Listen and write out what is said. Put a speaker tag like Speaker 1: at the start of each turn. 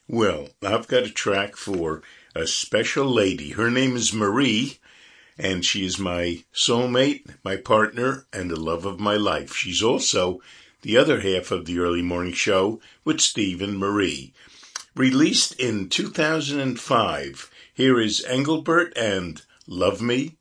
Speaker 1: Well, I've got a track for a special lady. Her name is Marie, and she is my soulmate, my partner, and the love of my life. She's also the other half of the early morning show with Steve and Marie. Released in 2005, here is Engelbert and Love Me